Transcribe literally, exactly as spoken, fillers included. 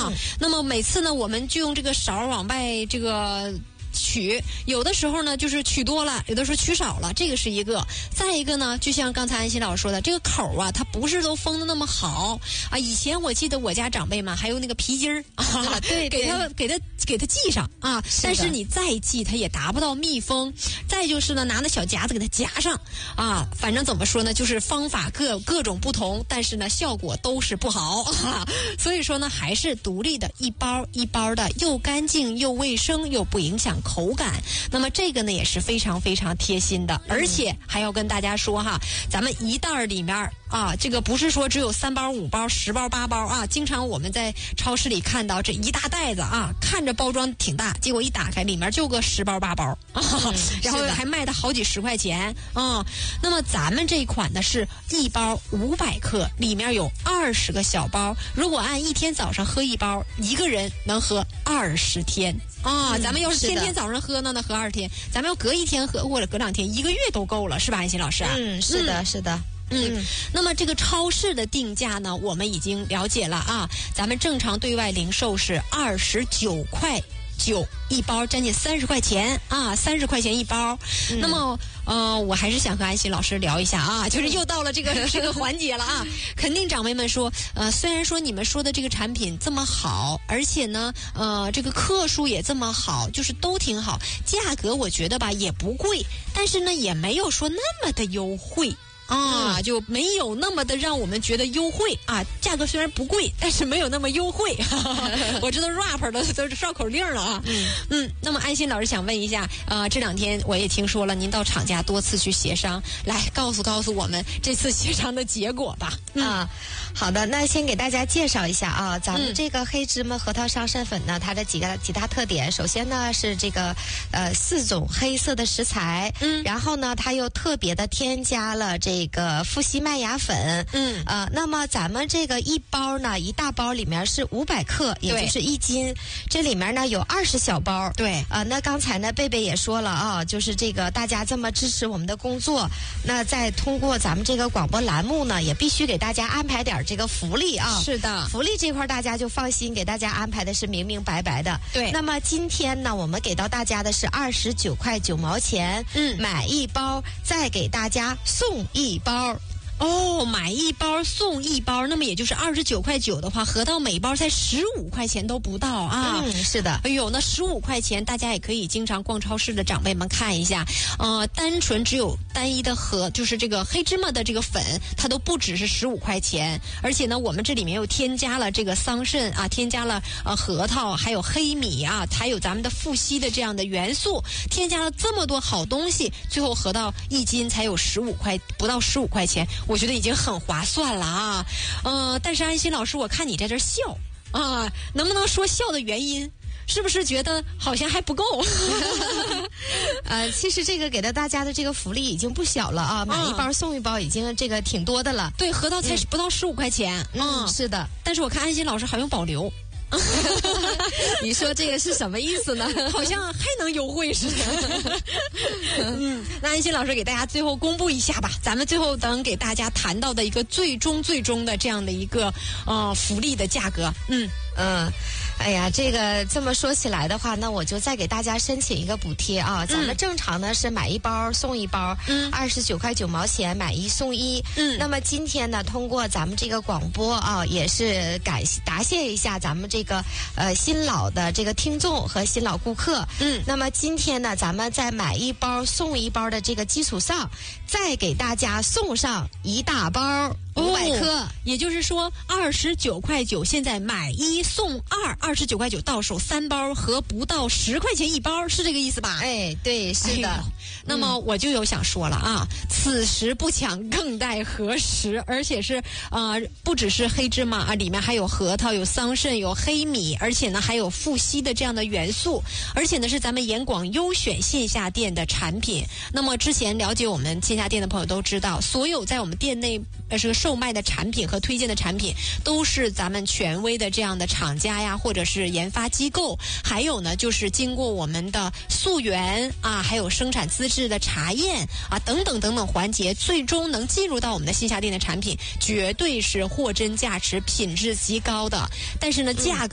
啊。嗯、那么每次呢，我们就用这个勺往外这个取，有的时候呢就是取多了，有的时候取少了，这个是一个。再一个呢，就像刚才安心老师说的，这个口啊，它不是都封的那么好啊。以前我记得我家长辈们还用那个皮筋儿啊，对，给它给它给它系上啊。但是你再系，它也达不到密封。再就是呢，拿那小夹子给它夹上啊。反正怎么说呢，就是方法各各种不同，但是呢，效果都是不好啊。所以说呢，还是独立的一包一包的，又干净又卫生又不影响口感。那么这个呢也是非常非常贴心的，而且还要跟大家说哈，咱们一袋里面啊，这个不是说只有三包五包十包八包啊，经常我们在超市里看到这一大袋子啊，看着包装挺大，结果一打开里面就个十包八包啊，嗯、然后还卖的好几十块钱啊。那么咱们这一款呢是一包五百克，里面有二十个小包，如果按一天早上喝一包，一个人能喝二十天。啊，咱们要是天天早上喝呢，那喝二十天；咱们要隔一天喝或者隔两天，一个月都够了，是吧，安心老师？ 嗯，是的，嗯、是的。 嗯，那么这个超市的定价呢，我们已经了解了啊。咱们正常对外零售是二十九块九一包，将近三十块钱啊，三十块钱一包。嗯、那么。呃，我还是想和安心老师聊一下啊，就是又到了这个这个环节了啊。肯定长辈们说，呃，虽然说你们说的这个产品这么好，而且呢，呃，这个克数也这么好，就是都挺好，价格我觉得吧也不贵，但是呢也没有说那么的优惠。啊，就没有那么的让我们觉得优惠啊，价格虽然不贵，但是没有那么优惠。我知道 rap 的都是绕口令了啊。嗯嗯，那么安心老师想问一下，呃，这两天我也听说了，您到厂家多次去协商，来告诉告诉我们这次协商的结果吧。 嗯、啊，好的，那先给大家介绍一下啊，咱们这个黑芝麻核桃桑葚粉呢，它的几个几大特点，首先呢是这个呃四种黑色的食材，嗯，然后呢它又特别的添加了这。这个富硒麦芽粉，嗯，呃，那么咱们这个一包呢，一大包里面是五百克，也就是一斤，这里面呢有二十小包， 对， 啊、呃，那刚才呢贝贝也说了啊，就是这个大家这么支持我们的工作，那在通过咱们这个广播栏目呢，也必须给大家安排点这个福利啊， 是的， 福利这块大家就放心，给大家安排的是明明白白的， 对。 那么今天呢，我们给到大家的是二十九块九毛钱，嗯，买一包，再给大家送一。一包哦，买一包送一包，那么也就是二十九块九的话，合到每包才十五块钱都不到啊。 嗯，是的。 哎呦，那十五块钱，大家也可以经常逛超市的长辈们看一下。呃，单纯只有单一的核，就是这个黑芝麻的这个粉，它都不只是十五块钱，而且呢，我们这里面又添加了这个桑葚啊，添加了呃核桃，还有黑米啊，还有咱们的富硒的这样的元素，添加了这么多好东西，最后合到一斤才有十五块，不到十五块钱。我觉得已经很划算了啊，呃，但是安心老师，我看你在这笑啊，能不能说笑的原因？是不是觉得好像还不够？ 呃，其实这个给到大家的这个福利已经不小了啊，买一包送一包已经这个挺多的了。 对，合到才不到十五块钱。 嗯，嗯是的。 但是我看安心老师好像保留。 你说这个是什么意思呢？ 好像还能优惠似的。嗯，那安心老师给大家最后公布一下吧，咱们最后等给大家谈到的一个最终最终的这样的一个呃福利的价格。嗯嗯，哎呀，这个这么说起来的话，那我就再给大家申请一个补贴啊。咱们正常呢是买一包送一包，嗯，二十九块九毛钱买一送一。嗯，那么今天呢，通过咱们这个广播啊，也是感答谢一下咱们这个呃新老的这个听众和新老顾客。嗯，那么今天呢，咱们在买一包送一包的这个基础上，再给大家送上一大包。五百克、哦， 也就是说二十九块九，现在买一送二，二十九块九到手三包，和不到十块钱一包，是这个意思吧？ 哎，对，是的。哎、 那么我就有想说了啊，嗯、此时不抢更待何时？而且是呃，不只是黑芝麻啊，里面还有核桃、有桑葚、有黑米，而且呢还有富硒的这样的元素，而且呢是咱们盐广优选线下店的产品。那么之前了解我们线下店的朋友都知道，所有在我们店内呃是个售卖的产品和推荐的产品，都是咱们权威的这样的厂家呀，或者是研发机构，还有呢就是经过我们的溯源啊，还有生产资质的查验啊，等等等等环节，最终能进入到我们的线下店的产品，绝对是货真价实、品质极高的。但是呢，价格